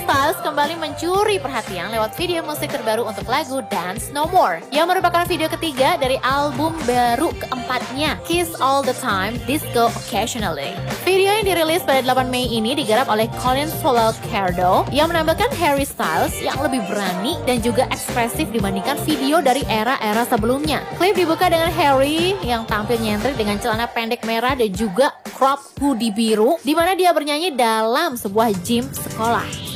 Styles kembali mencuri perhatian lewat video musik terbaru untuk lagu Dance No More, yang merupakan video ketiga dari album baru keempatnya, Kiss All The Time, Disco Occasionally. Video yang dirilis pada 8 Mei ini digarap oleh Colin Folcardo yang menampilkan Harry Styles yang lebih berani dan juga ekspresif dibandingkan video dari era-era sebelumnya. Klip dibuka dengan Harry yang tampil nyentrik dengan celana pendek merah dan juga crop hoodie biru, di mana dia bernyanyi dalam sebuah gym sekolah.